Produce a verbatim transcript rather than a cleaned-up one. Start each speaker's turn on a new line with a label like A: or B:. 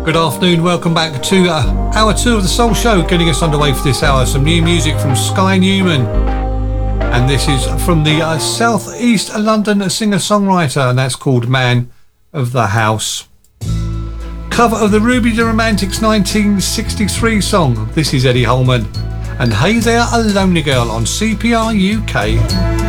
A: Good afternoon, welcome back to uh, hour two of the Soul Show, getting us underway for this hour. Some new music from Sky Newman, and this is from the uh, South East London singer-songwriter, and that's called Man of the House. Cover of the Ruby the Romantics nineteen sixty-three song. This is Eddie Holman and Hey There, a Lonely Girl on C P R U K.